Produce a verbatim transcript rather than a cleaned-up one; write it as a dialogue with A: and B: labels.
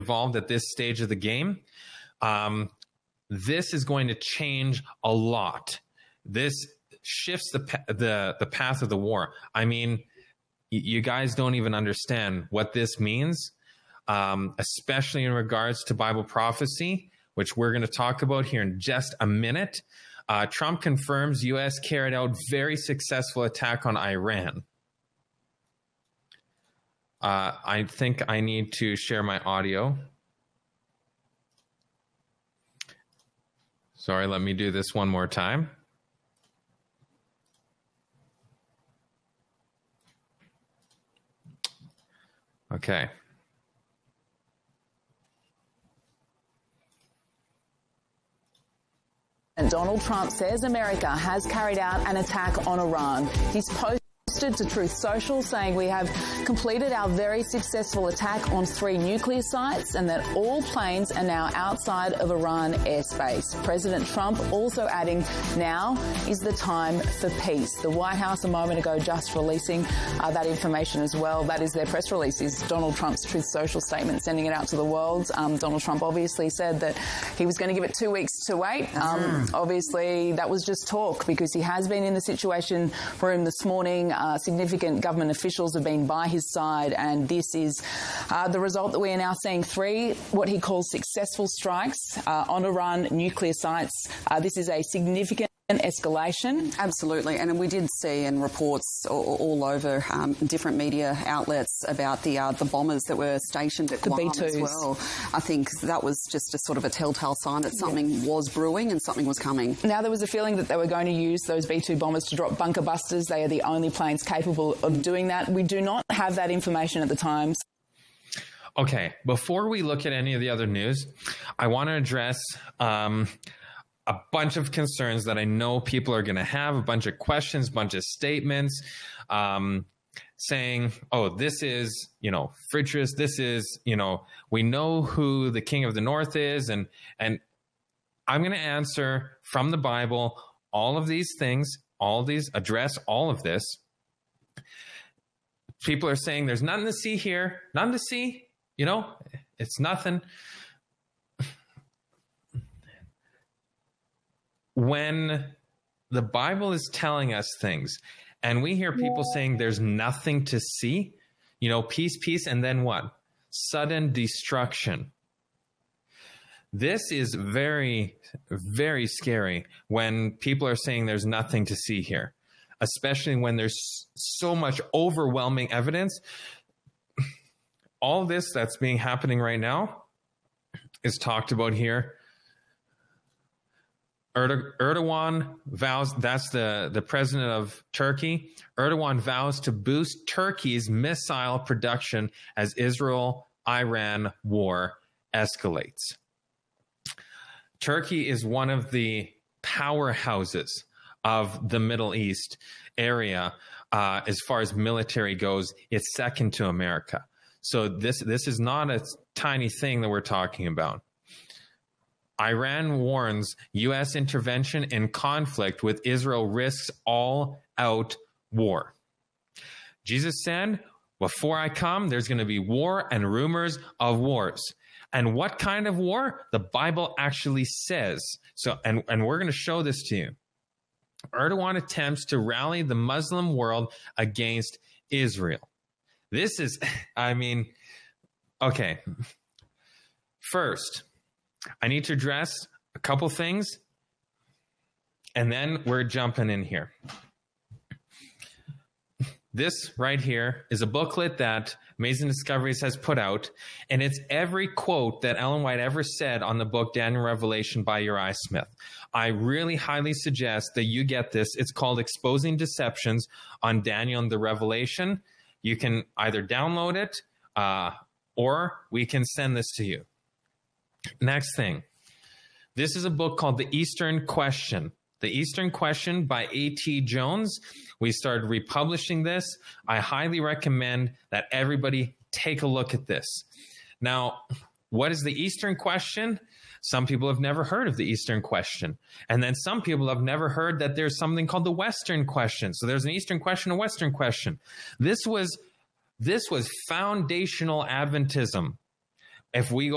A: involved at this stage of the game, um, this is going to change a lot. This shifts the the the path of the war. I mean, y- you guys don't even understand what this means, um, especially in regards to Bible prophecy, which we're going to talk about here in just a minute. Uh, Trump confirms U S carried out very successful attack on Iran. Uh, I think I need to share my audio. Sorry, let me do this one more time. Okay.
B: And Donald Trump says America has carried out an attack on Iran. He's posted to Truth Social saying we have completed our very successful attack on three nuclear sites and that all planes are now outside of Iran airspace. President Trump also adding now is the time for peace. The White House a moment ago just releasing uh, that information as well. That is their press release, is Donald Trump's Truth Social statement, sending it out to the world. Um, Donald Trump obviously said that he was going to give it two weeks to wait. Um, mm. Obviously, that was just talk because he has been in the Situation Room this morning. Uh, significant government officials have been by his side, and this is uh, the result that we are now seeing three, what he calls successful strikes uh, on Iran nuclear sites. Uh, this is a significant escalation.
C: Absolutely, and we did see in reports all, all over um, different media outlets about the uh, the bombers that were stationed at Guam as well. I think that was just a sort of a telltale sign that something yeah. was brewing and something was coming.
B: Now, there was a feeling that they were going to use those B two bombers to drop bunker busters. They are the only planes capable of doing that. We do not have that information at the time.
A: Okay, before we look at any of the other news, I want to address Um, a bunch of concerns that I know people are going to have, a bunch of questions, a bunch of statements um, saying, oh, this is, you know, Fridris, this is, you know, we know who the king of the north is. And, and I'm going to answer from the Bible all of these things, all of these, address all of this. People are saying there's nothing to see here, nothing to see, you know, it's nothing. When the Bible is telling us things and we hear people saying there's nothing to see, you know, peace, peace, and then what? Sudden destruction. This is very, very scary when people are saying there's nothing to see here, especially when there's so much overwhelming evidence. All this that's being happening right now is talked about here. Erdogan vows, that's the, the president of Turkey. Erdogan vows to boost Turkey's missile production as Israel-Iran war escalates. Turkey is one of the powerhouses of the Middle East area. Uh, as far as military goes, it's second to America. So this, this is not a tiny thing that we're talking about. Iran warns U S intervention in conflict with Israel risks all-out war. Jesus said, before I come, there's going to be war and rumors of wars. And what kind of war? The Bible actually says. So, and, and we're going to show this to you. Erdogan attempts to rally the Muslim world against Israel. This is, I mean, okay. First, I need to address a couple things, and then we're jumping in here. This right here is a booklet that Amazing Discoveries has put out, and it's every quote that Ellen White ever said on the book Daniel Revelation by Uriah Smith. I really highly suggest that you get this. It's called Exposing Deceptions on Daniel and the Revelation. You can either download it uh, or we can send this to you. Next thing, this is a book called The Eastern Question. The Eastern Question by A T Jones. We started republishing this. I highly recommend that everybody take a look at this. Now, what is the Eastern Question? Some people have never heard of the Eastern Question. And then some people have never heard that there's something called the Western Question. So there's an Eastern Question, a Western Question. This was, this was foundational Adventism. If we go